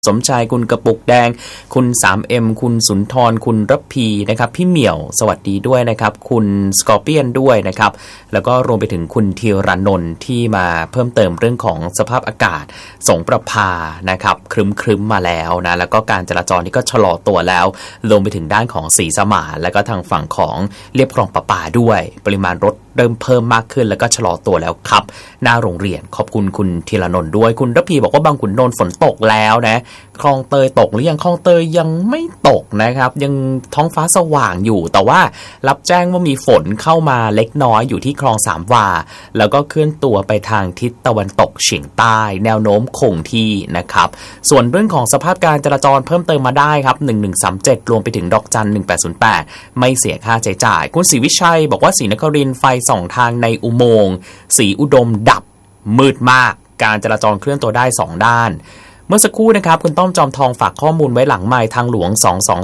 สมชายคุณกระปุกแดงคุณ 3M คุณสุนทรคุณระพีนะครับพี่เหมี่ยวสวัสดีด้วยนะครับคุณสกอร์เปียนด้วยนะครับแล้วก็รวมไปถึงคุณธีรนนท์ที่มาเพิ่มเติมเรื่องของสภาพอากาศสงประภานะครับครึ้มมาแล้วนะแล้วก็การจราจรนี่ก็ชะลอตัวแล้วลงไปถึงด้านของศรีสมานแล้วก็ทางฝั่งของเลียบคลองประปาด้วยปริมาณรถเริ่มเพิ่มมากขึ้นแล้วก็ชะลอตัวแล้วครับหน้าโรงเรียนขอบคุณคุณธีรนนท์ด้วยคุณระพีบอกว่าบางขุนนนท์ฝนตกแล้วนะคลองเตยตกหรือยังคลองเตยยังไม่ตกนะครับยังท้องฟ้าสว่างอยู่แต่ว่ารับแจ้งว่ามีฝนเข้ามาเล็กน้อยอยู่ที่คลองสามวาแล้วก็เคลื่อนตัวไปทางทิศตะวันตกเฉียงใต้แนวโน้มคงที่นะครับส่วนเรื่องของสภาพการจราจรเพิ่มเติมมาได้ครับ1137รวมไปถึงดอกจัน1808ไม่เสียค่าใช้จ่ายคุณศรีวิชัยบอกว่าศรีนครินทร์ไฟ2ทางในอุโมงค์ศรีอุดมดับมืดมากการจราจรเคลื่อนตัวได้2ด้านเมื่อสักครู่นะครับคุณต้อมจอมทองฝากข้อมูลไว้หลังไมค์ทางหลวง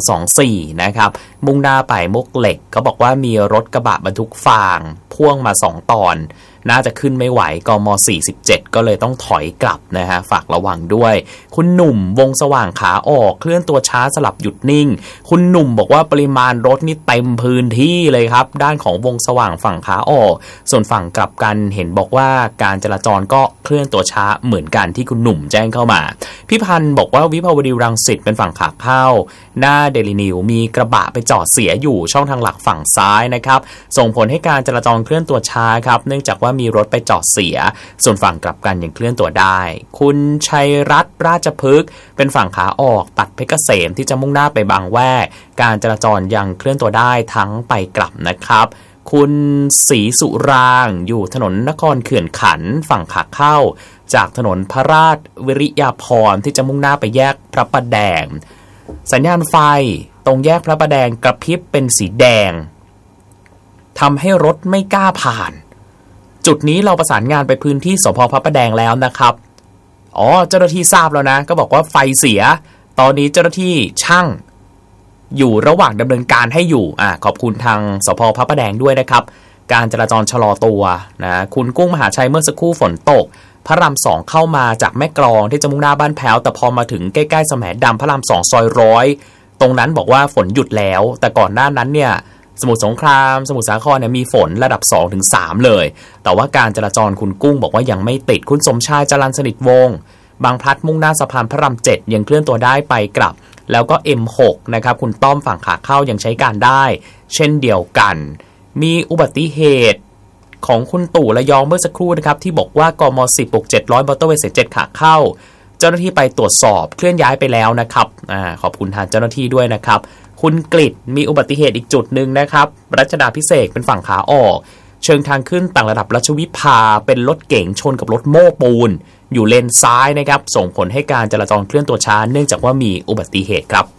2224นะครับมุ่งหน้าไปมุกเหล็กเขาบอกว่ามีรถกระบะบรรทุกฟางพ่วงมา2ตอนน่าจะขึ้นไม่ไหวกม47ก็เลยต้องถอยกลับนะฮะฝากระวังด้วยคุณหนุ่มวงสว่างขาออกเคลื่อนตัวช้าสลับหยุดนิ่งคุณหนุ่มบอกว่าปริมาณรถนี่เต็มพื้นที่เลยครับด้านของวงสว่างฝั่งขาออกส่วนฝั่งกลับกันเห็นบอกว่าการจราจรก็เคลื่อนตัวช้าเหมือนกันที่คุณหนุ่มแจ้งเข้ามาพี่พันธ์บอกว่าวิภาวดีรังสิตเป็นฝั่งขาเข้าหน้าเดลินิวมีกระบะไปจอดเสียอยู่ช่องทางหลักฝั่งซ้ายนะครับส่งผลให้การจราจรเคลื่อนตัวช้าครับเนื่องจากว่ามีรถไปจอดเสียส่วนฝั่งกลับกันยังเคลื่อนตัวได้คุณชัยรัตน์ราชพฤกษ์เป็นฝั่งขาออกตัดเพชรเกษมที่จะมุ่งหน้าไปบางแวกการจราจรยังเคลื่อนตัวได้ทั้งไปกลับนะครับคุณศรีสุรางอยู่ถนนนครเขื่อนขันฝั่งขาเข้าจากถนนพระราชวิริยาภรณ์ที่จะมุ่งหน้าไปแยกพระประแดงสัญญาณไฟตรงแยกพระประแดงกระพริบเป็นสีแดงทำให้รถไม่กล้าผ่านจุดนี้เราประสานงานไปพื้นที่สภ.พระประแดงแล้วนะครับเจ้าหน้าที่ทราบแล้วนะก็บอกว่าไฟเสียตอนนี้เจ้าหน้าที่ช่างอยู่ระหว่างดำเนินการให้อยู่ขอบคุณทางสภ.พระประแดงด้วยนะครับการจราจรชะลอตัวนะคุณกุ้งมหาชัยเมื่อสักครู่ฝนตกพระราม2เข้ามาจากแม่กลองที่จะมุ่งหน้าบ้านแพ้วแต่พอมาถึงใกล้ๆแสมดำพระราม2ซอย100ตรงนั้นบอกว่าฝนหยุดแล้วแต่ก่อนหน้านั้นเนี่ยสมุทรสงครามสมุทรสาครเนี่ยมีฝนระดับ 2-3 เลยแต่ว่าการจราจรคุณกุ้งบอกว่ายังไม่ติดคุณสมชายจรัญสนิทวงศ์บางพลัดมุ่งหน้าสะพานพระราม7ยังเคลื่อนตัวได้ไปกลับแล้วก็ M6 นะครับคุณต้อมฝั่งขาเข้ายังใช้การได้เช่นเดียวกันมีอุบัติเหตุของคุณตู่ระยองเมื่อสักครู่นะครับที่บอกว่ากม10/700มอเตอร์เวย์สาย7ขาเข้าเจ้าหน้าที่ไปตรวจสอบเคลื่อนย้ายไปแล้วนะครับขอบคุณทางเจ้าหน้าที่ด้วยนะครับคุณกฤษมีอุบัติเหตุอีกจุดหนึ่งนะครับรัชดาภิเษกเป็นฝั่งขาออกเชิงทางขึ้นต่างระดับรัชวิภาเป็นรถเก๋งชนกับรถโม้ปูนอยู่เลนซ้ายนะครับส่งผลให้การจราจรเคลื่อนตัวช้าเนื่องจากว่ามีอุบัติเหตุครับ